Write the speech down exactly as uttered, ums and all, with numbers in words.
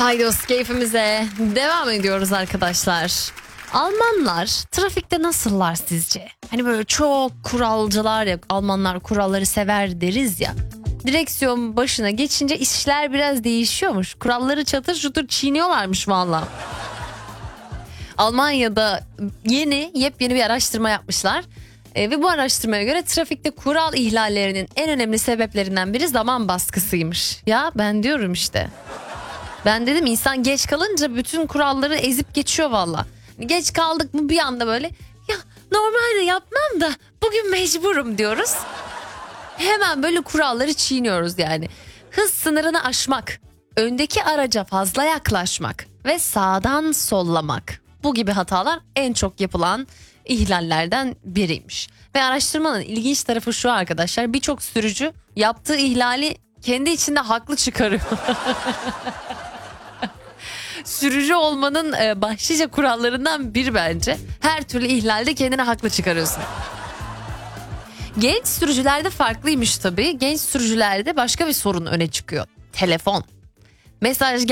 Haydos keyfimize devam ediyoruz arkadaşlar. Almanlar trafikte nasıllar sizce? Hani böyle çok kuralcılar ya, Almanlar kuralları sever deriz ya. Direksiyon başına geçince işler biraz değişiyormuş. Kuralları çatır çutur çiğniyorlarmış valla. Almanya'da yeni yepyeni bir araştırma yapmışlar. E, ve bu araştırmaya göre trafikte kural ihlallerinin en önemli sebeplerinden biri zaman baskısıymış. Ya ben diyorum işte. Ben dedim insan geç kalınca bütün kuralları ezip geçiyor valla. Geç kaldık mı bir anda böyle ya normalde yapmam da bugün mecburum diyoruz. Hemen böyle kuralları çiğniyoruz yani. Hız sınırını aşmak, öndeki araca fazla yaklaşmak ve sağdan sollamak. Bu gibi hatalar en çok yapılan ihlallerden biriymiş. Ve araştırmanın ilginç tarafı şu arkadaşlar, birçok sürücü yaptığı ihlali kendi içinde haklı çıkarıyor. Sürücü olmanın başlıca kurallarından biri bence. Her türlü ihlalde kendine haklı çıkarıyorsun. Genç sürücülerde farklıymış tabii. Genç sürücülerde başka bir sorun öne çıkıyor. Telefon. Mesaj